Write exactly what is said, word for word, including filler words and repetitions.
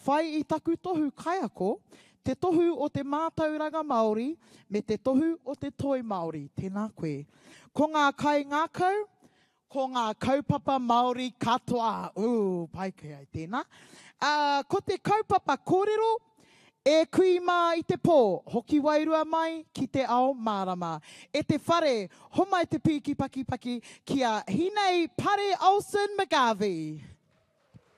whai i taku tohu kaiako, te tohu o te mātauranga Māori, me te tohu o te toi Māori. Tēnā koe. Ko ngā kai ngākau, ko ngā kaupapa Māori katoa. Uu, pai koe ai tēnā. Uh, ko te kaupapa kōrero, e kui mā i te pō, hoki wairua mai ki te ao mārama. E te whare, homa e te piki paki paki, kia Hinei Pare Olsen McGarvey.